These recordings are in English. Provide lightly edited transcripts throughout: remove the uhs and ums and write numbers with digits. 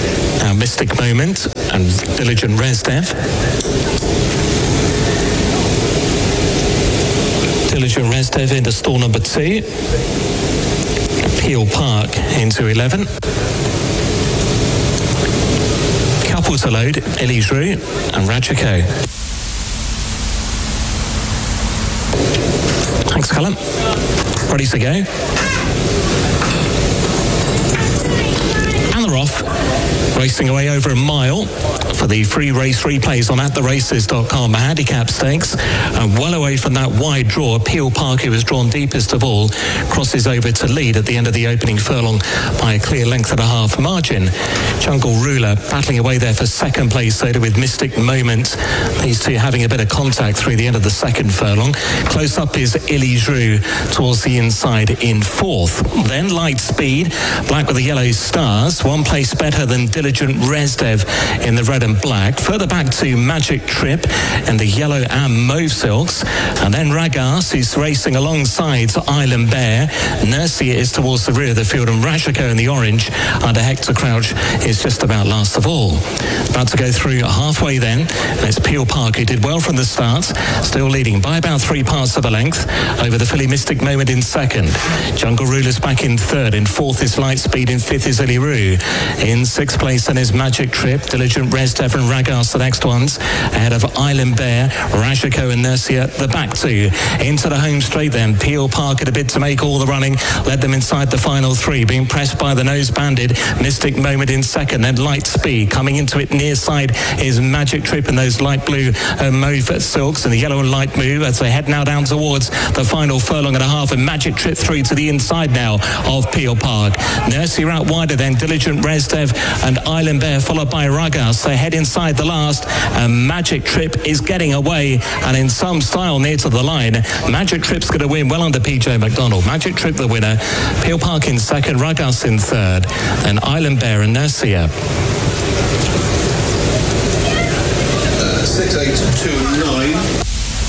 Mystic Moment and Diligent Rezdev. Diligent Rezdev into stall number 2. Peel Park into 11. Couple to load, Elise Roux and Rajako. Thanks, Callum. Ready to go. And they're off. Racing away over a mile for the free race replays on attheraces.com handicap stakes, and well away from that wide draw. Peel Park, who was drawn deepest of all, crosses over to lead at the end of the opening furlong by a clear length and a half margin. Jungle Ruler battling away there for second place, so with Mystic Moment. These two having a bit of contact through the end of the second furlong. Close up is Elise Roux towards the inside in fourth. Then Light Speed, black with the yellow stars, one place better than Diligent Rezdev in the red and black. Further back to Magic Trip in the yellow and mauve silks, and then Ragas, who's racing alongside Island Bear. Nursia is towards the rear of the field, and Rajako in the orange under Hector Crouch is just about last of all. About to go through halfway then, and it's Peel Park, who did well from the start, still leading by about 3 parts of a length over the filly Mystic Moment in second. Jungle Ruler's back in third. In fourth is Light Speed. In fifth is Elise Roux. In sixth place then is Magic Trip. Diligent Rezdev and Ragas the next ones, ahead of Island Bear, Rajako and Nursia the back two. Into the home straight then, Peel Park at a bid to make all the running, led them inside the final three, being pressed by the nose banded Mystic Moment in second, then Light Speed. Coming into it near side is Magic Trip in those light blue mauve silks and the yellow and light mauve as they head now down towards the final furlong and a half, and Magic Trip through to the inside now of Peel Park. Nursia out wider then, Diligent Rezdev and Island Bear followed by Ragas. They head inside the last, and Magic Trip is getting away and in some style near to the line. Magic Trip's going to win well under PJ McDonald. Magic Trip the winner, Peel Park in second, Ragas in third, and Island Bear and Nursia. 6829.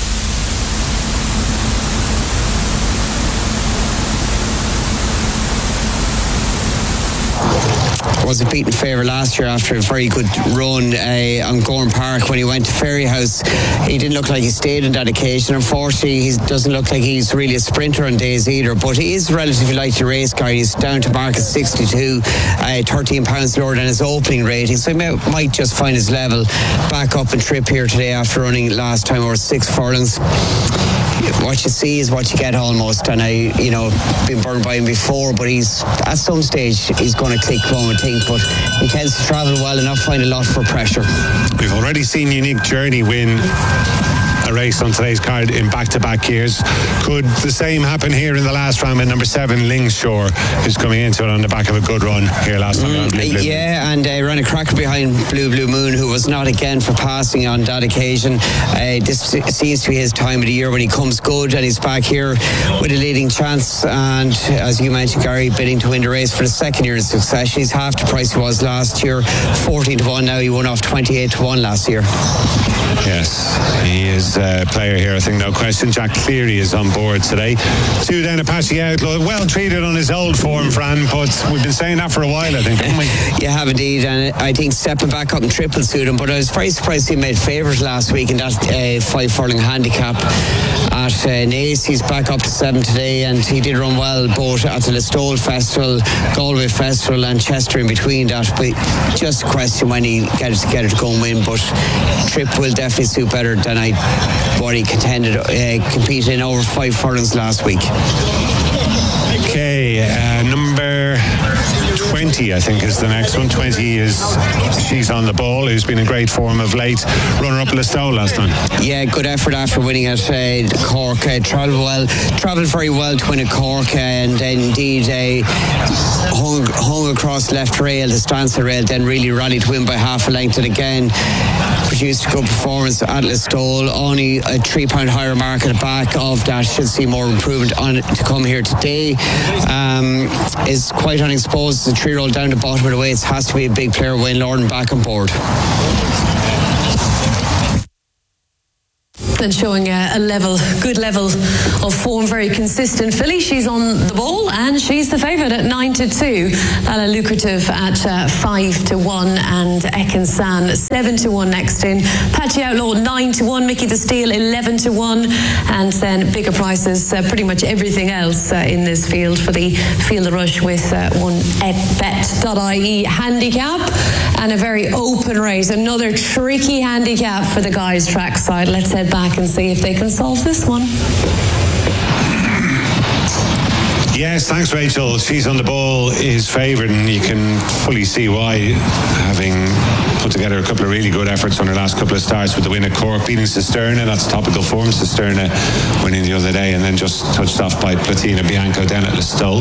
Was a beaten favourite last year after a very good run on Gorn Park when he went to Ferryhouse. He didn't look like he stayed on that occasion. Unfortunately, he doesn't look like he's really a sprinter on days either, but he is relatively light to race car. He's down to mark at 62, 13 pounds lower than his opening rating, so he might just find his level back up and trip here today after running last time over 6 furlongs. What you see is what you get almost, and been burned by him before, but he's at some stage he's going to click, one would think, but he tends to travel well enough, find a lot for pressure. We've already seen Unique Journey win a race on today's card in back-to-back years. Could the same happen here in the last round with number 7 Lingshore, who's coming into it on the back of a good run here last time? Yeah, and ran a cracker behind Blue Moon, who was not again for passing on that occasion. This seems to be his time of the year when he comes good, and he's back here with a leading chance, and as you mentioned, Gary, bidding to win the race for the second year in succession. He's half the price he was last year, 14-1 now. He won off 28-1 last year. Yes, he is a player here, I think, no question. Jack Cleary is on board today. 2 down Apache Outlaw, well treated on his old form, Fran, but we've been saying that for a while, I think, haven't we? You have indeed, and I think stepping back up and triple suit him, but I was very surprised he made favourite last week in that 5 furlong handicap at Naas. He's back up to 7 today, and he did run well both at the Listowel Festival, Galway Festival and Chester in between that, but just a question when he gets together to go and win, but Trip will definitely suit better than what he competed in over 5 furlongs last week. Okay, number 20 I think is the next one. 20 is She's on the Ball, who's been in great form of late, runner-up Listowel last time. Yeah, good effort after winning at Cork. Travelled very well to win at Cork, and indeed hung across left rail, the Stansted rail, then really rallied to win by half a length, and again produced a good performance at Listowel. Only a £3 higher mark at the back of that. Should see more improvement on it to come here today. Is quite unexposed. The 3-year-old down the bottom of the weights. Has to be a big player. Wayne Lordan back on board. and showing a good level of form, very consistent filly. She's on the ball and she's the favourite at 9-2. Lala Lucrative at 5-1, and Ekin San 7-1 next in. Patchy Outlaw 9-1, Mickey the Steel 11-1, and then bigger prices, pretty much everything else in this field for the Feel the Rush with one bet.ie handicap, and a very open race, another tricky handicap for the guys trackside. Let's head back and see if they can solve this one. Yes, thanks, Rachel. She's on the Ball is favoured, and you can fully see why, having put together a couple of really good efforts on her last couple of starts with the win at Cork, beating Cisterna. That's topical form. Cisterna winning the other day, and then just touched off by Platina Bianco down at Listowel.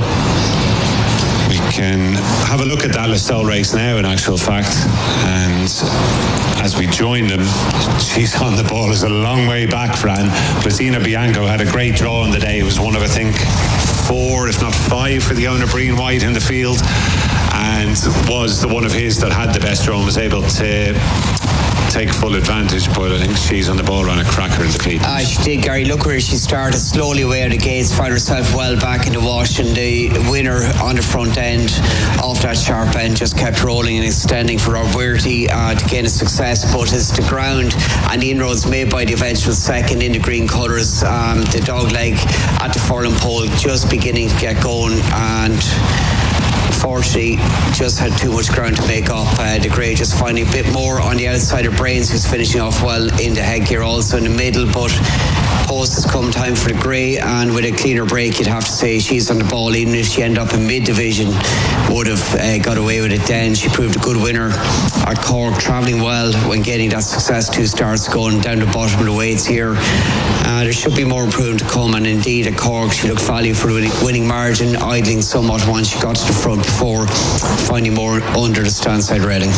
We can have a look at that Listowel race now, in actual fact, and as we join them, She's on the Ball is a long way back, Fran. Platina Bianco had a great draw on the day. It was one of, I think, 4, if not 5 for the owner, Breen White, in the field, and was the one of his that had the best draw and was able to take full advantage. But I think She's on the Ball ran a cracker in the feet. She did, Gary. Look where she started, slowly away out of the gates, found herself well back in the wash, and the winner on the front end off that sharp end just kept rolling and extending for Rob Weirty to gain a success. But it's the ground and the inroads made by the eventual second in the green colours, the dog leg at the furlong pole just beginning to get going, and unfortunately just had too much ground to make up. The Grey just finding a bit more on the outside of Brains, who's finishing off well in the headgear, also in the middle, but post has come time for the Grey, and with a cleaner break, you'd have to say She's on the Ball, even if she ended up in mid-division, would have got away with it then. She proved a good winner at Cork, travelling well when getting that success. 2 starts going down the bottom of the weights here. There should be more improvement to come, and indeed at Cork she looked value for the winning margin, idling somewhat once she got to the front before finding more under the stand-side rating.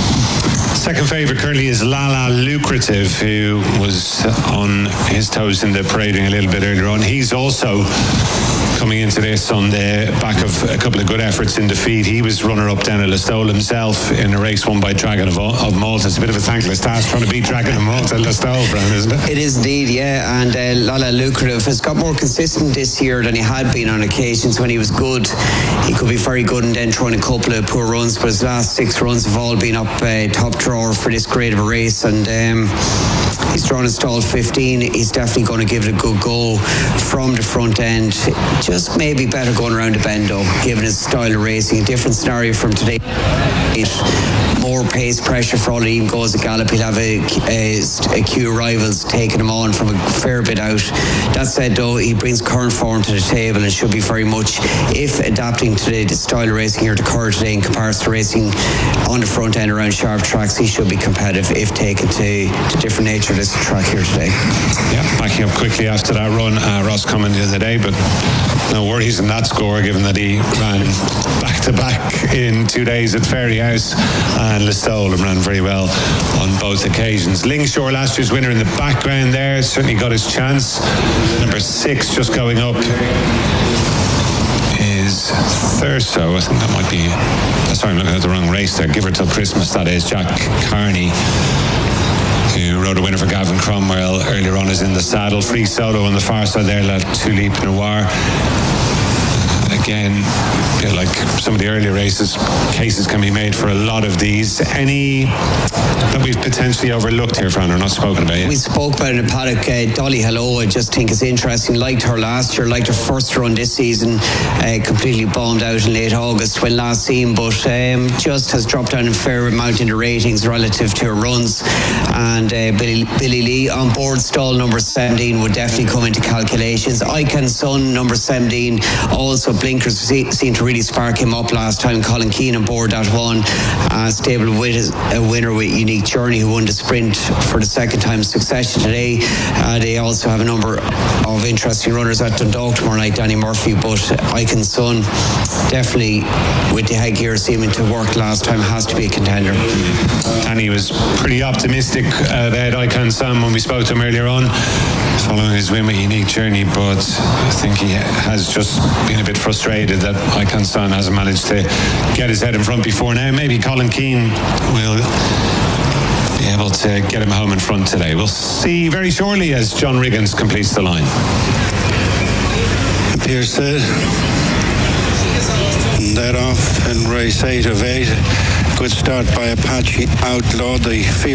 Second favourite currently is Lala Lucrative, who was on his toes in the parading a little bit earlier on. He's also coming into this on the back of a couple of good efforts in defeat. He was runner-up down at Listowel himself in a race won by Dragon of Malta. It's a bit of a thankless task trying to beat Dragon of Malta at Listowel, Brown, isn't it? It is indeed, yeah. And Lala Lucrative has got more consistent this year than he had been on occasions when he was good. He could be very good and then throwing a couple of poor runs, but his last 6 runs have all been up top drawer for this great of a race, and he's drawn a stall 15. He's definitely going to give it a good go from the front end. Just maybe better going around the bend though, given his style of racing. A different scenario from today. More pace pressure for all that even goes at Gallop. He'll have a queue of rivals taking him on from a fair bit out. That said though, he brings current form to the table and should be very much, if adapting to the style of racing here to Cork today in comparison to racing on the front end around sharp tracks, he should be competitive if taken to the different nature of this track here today. Yeah, backing up quickly after that run, Ross Cummins the other day, but no worries in that score given that he ran back-to-back in 2 days at Fairyhouse and Listowel, and ran very well on both occasions. Lingshore, last year's winner in the background there, certainly got his chance. Number 6 just going up is Thurso. I think that might be, sorry, I'm looking at the wrong race there. Give Her Till Christmas, that is. Jack Carney, who rode a winner for Gavin Cromwell earlier on, is in the saddle. Free Solo on the far side there, La Tulipe Noir. Again, a bit like some of the earlier races, cases can be made for a lot of these. Any that we've potentially overlooked here, Fran, or not spoken about yet? We spoke about it in the paddock. Dolly Hello, I just think is interesting. Liked her last year, liked her first run this season. Completely bombed out in late August when last seen, but just has dropped down a fair amount in the ratings relative to her runs. And Billy Lee on board stall number 17 would definitely come into calculations. Icon Sun number 17 also blinkers seemed to really spark him up last time. Colin Keane on board that one, stable with a winner with Unique Journey, who won the sprint for the second time in succession today. They also have a number of interesting runners at Dundalk tomorrow night, Danny Murphy, but Icon Sun definitely, with the headgear seeming to work last time, has to be a contender. Danny was pretty optimistic about Icon Sun when we spoke to him earlier on, following his win with Unique Journey, but I think he has just been a bit frustrated that Icon Sun hasn't managed to get his head in front before now. Maybe Colin Keane will be able to get him home in front today. We'll see very shortly as John Riggins completes the line. Pierce said that off in race 8 of 8. Good start by Apache Outlaw. The field